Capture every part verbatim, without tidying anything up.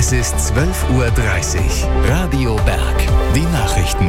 Es ist zwölf Uhr dreißig. Radio Berg. Die Nachrichten.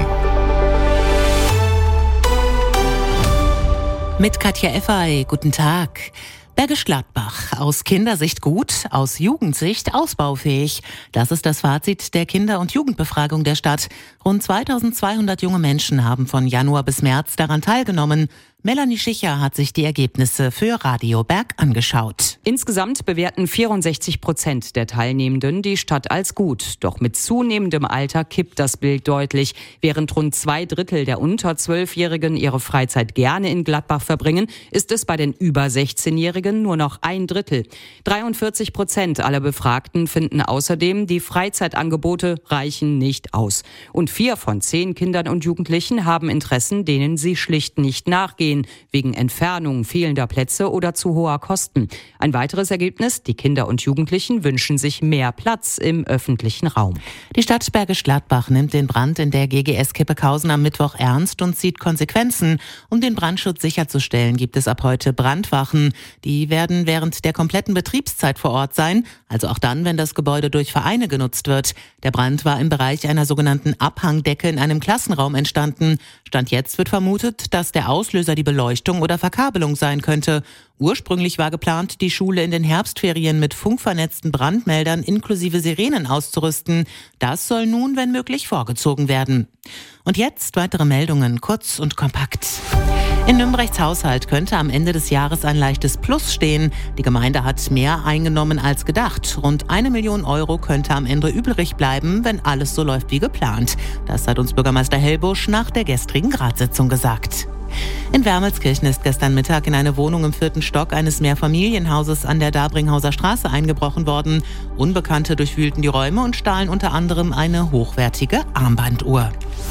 Mit Katja Effay. Guten Tag. Bergisch Gladbach. Aus Kindersicht gut, aus Jugendsicht ausbaufähig. Das ist das Fazit der Kinder- und Jugendbefragung der Stadt. Rund zweitausendzweihundert junge Menschen haben von Januar bis März daran teilgenommen. Melanie Schicher hat sich die Ergebnisse für Radio Berg angeschaut. Insgesamt bewerten vierundsechzig Prozent der Teilnehmenden die Stadt als gut. Doch mit zunehmendem Alter kippt das Bild deutlich. Während rund zwei Drittel der unter zwölfjährigen ihre Freizeit gerne in Gladbach verbringen, ist es bei den über sechzehnjährigen nur noch ein Drittel. dreiundvierzig Prozent aller Befragten finden außerdem, die Freizeitangebote reichen nicht aus. Und vier von zehn Kindern und Jugendlichen haben Interessen, denen sie schlicht nicht nachgehen, wegen Entfernung, fehlender Plätze oder zu hoher Kosten. Ein weiteres Ergebnis: Die Kinder und Jugendlichen wünschen sich mehr Platz im öffentlichen Raum. Die Stadt Bergisch Gladbach nimmt den Brand in der G G S Kippekhausen am Mittwoch ernst und zieht Konsequenzen. Um den Brandschutz sicherzustellen, gibt es ab heute Brandwachen. Die werden während der kompletten Betriebszeit vor Ort sein, also auch dann, wenn das Gebäude durch Vereine genutzt wird. Der Brand war im Bereich einer sogenannten Abhangdecke in einem Klassenraum entstanden. Stand jetzt wird vermutet, dass der Auslöser die Beleuchtung oder Verkabelung sein könnte. Ursprünglich war geplant, die Schule in den Herbstferien mit funkvernetzten Brandmeldern inklusive Sirenen auszurüsten. Das soll nun, wenn möglich, vorgezogen werden. Und jetzt weitere Meldungen, kurz und kompakt. In Nümbrechts Haushalt könnte am Ende des Jahres ein leichtes Plus stehen. Die Gemeinde hat mehr eingenommen als gedacht. Rund eine Million Euro könnte am Ende übrig bleiben, wenn alles so läuft wie geplant. Das hat uns Bürgermeister Hellbusch nach der gestrigen Ratssitzung gesagt. In Wermelskirchen ist gestern Mittag in eine Wohnung im vierten Stock eines Mehrfamilienhauses an der Dabringhauser Straße eingebrochen worden. Unbekannte durchwühlten die Räume und stahlen unter anderem eine hochwertige Armbanduhr.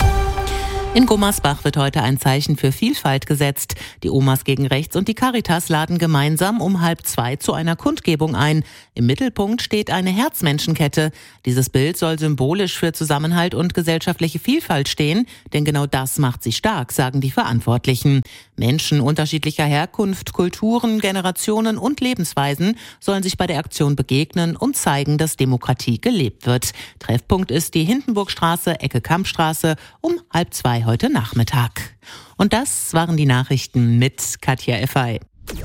In Gummersbach wird heute ein Zeichen für Vielfalt gesetzt. Die Omas gegen Rechts und die Caritas laden gemeinsam um halb zwei zu einer Kundgebung ein. Im Mittelpunkt steht eine Herzmenschenkette. Dieses Bild soll symbolisch für Zusammenhalt und gesellschaftliche Vielfalt stehen, denn genau das macht sie stark, sagen die Verantwortlichen. Menschen unterschiedlicher Herkunft, Kulturen, Generationen und Lebensweisen sollen sich bei der Aktion begegnen und zeigen, dass Demokratie gelebt wird. Treffpunkt ist die Hindenburgstraße, Ecke Kampstraße um halb zwei heute Nachmittag. Und das waren die Nachrichten mit Katja Effay.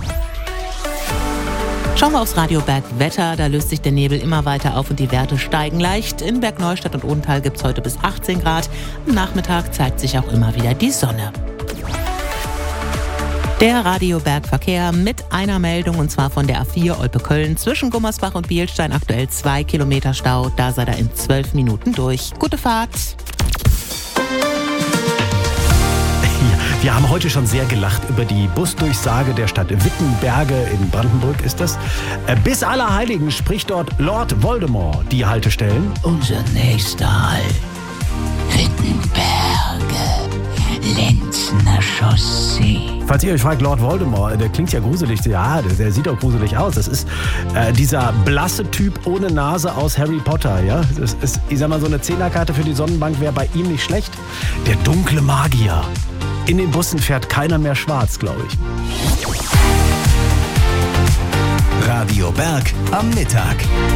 Schauen wir aufs Radio Berg Wetter. Da löst sich der Nebel immer weiter auf und die Werte steigen leicht. In Bergneustadt und Odenthal gibt es heute bis achtzehn Grad. Am Nachmittag zeigt sich auch immer wieder die Sonne. Der Radio Berg Verkehr mit einer Meldung, und zwar von der A vier Olpe-Köln zwischen Gummersbach und Bielstein. Aktuell zwei Kilometer Stau. Da sei er in zwölf Minuten durch. Gute Fahrt! Wir haben heute schon sehr gelacht über die Busdurchsage der Stadt Wittenberge in Brandenburg ist das. Bis Allerheiligen spricht dort Lord Voldemort die Haltestellen. Unser nächster Halt, Wittenberge, Lenzner Chaussee. Falls ihr euch fragt, Lord Voldemort, der klingt ja gruselig. Ja, der, der sieht auch gruselig aus. Das ist äh, dieser blasse Typ ohne Nase aus Harry Potter. Ja? Das ist, ich sag mal, so eine Zehnerkarte für die Sonnenbank wäre bei ihm nicht schlecht. Der dunkle Magier. In den Bussen fährt keiner mehr schwarz, glaube ich. Radio Berg am Mittag.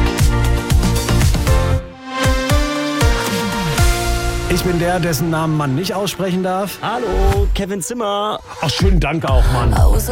Ich bin der, dessen Namen man nicht aussprechen darf. Hallo, Kevin Zimmer. Ach, schönen Dank auch, Mann.